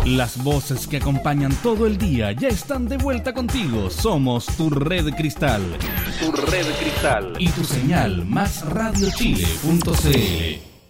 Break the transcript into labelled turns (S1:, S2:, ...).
S1: Las voces que acompañan todo el día ya están de vuelta contigo. Somos tu red cristal. Tu red cristal. Y tu señal, másradiochile.cl.